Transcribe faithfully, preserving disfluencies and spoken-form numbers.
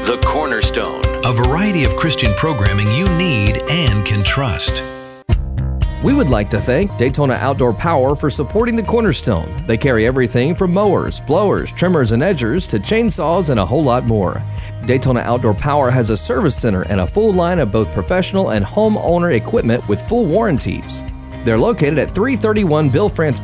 The Cornerstone, a variety of Christian programming you need and can trust. We would like to thank Daytona Outdoor Power for supporting the Cornerstone. They carry everything from mowers, blowers, trimmers, and edgers to chainsaws and a whole lot more. Daytona Outdoor Power has a service center and a full line of both professional and homeowner equipment with full warranties. They're located at three thirty-one Bill France